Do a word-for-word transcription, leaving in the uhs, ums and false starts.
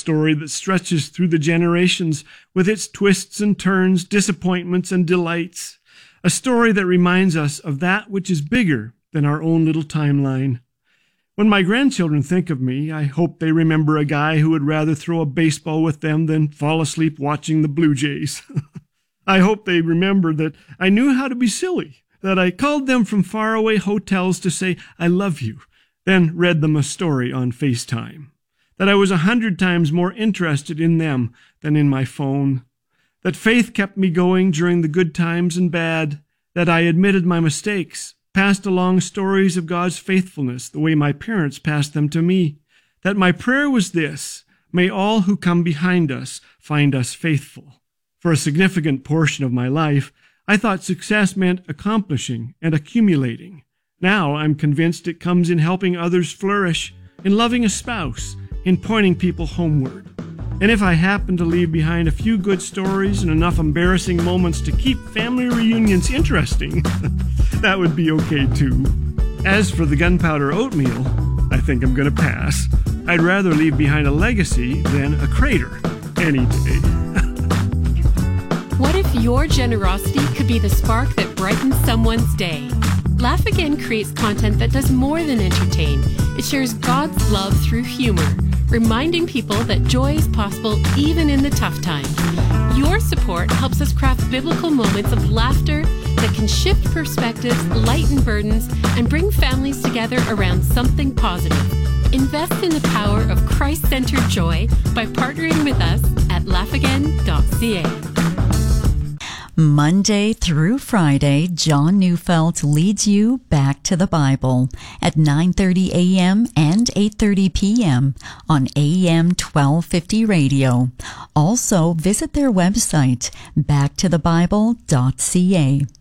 story that stretches through the generations with its twists and turns, disappointments and delights. A story that reminds us of that which is bigger than our own little timeline. When my grandchildren think of me, I hope they remember a guy who would rather throw a baseball with them than fall asleep watching the Blue Jays. I hope they remember that I knew how to be silly, that I called them from faraway hotels to say, "I love you," then read them a story on FaceTime, that I was a hundred times more interested in them than in my phone, that faith kept me going during the good times and bad, that I admitted my mistakes, passed along stories of God's faithfulness the way my parents passed them to me, that my prayer was this: may all who come behind us find us faithful. For a significant portion of my life, I thought success meant accomplishing and accumulating. Now I'm convinced it comes in helping others flourish, in loving a spouse, in pointing people homeward. And if I happen to leave behind a few good stories and enough embarrassing moments to keep family reunions interesting, that would be okay too. As for the gunpowder oatmeal, I think I'm going to pass. I'd rather leave behind a legacy than a crater any day. What if your generosity could be the spark that brightens someone's day? Laugh Again creates content that does more than entertain. It shares God's love through humor, reminding people that joy is possible even in the tough times. Your support helps us craft biblical moments of laughter that can shift perspectives, lighten burdens, and bring families together around something positive. Invest in the power of Christ-centered joy by partnering with us at laugh again dot c a. Monday through Friday, John Neufeld leads you back to the Bible at nine thirty a.m. and eight thirty p.m. on A M twelve fifty radio. Also, visit their website, back to the bible dot c a.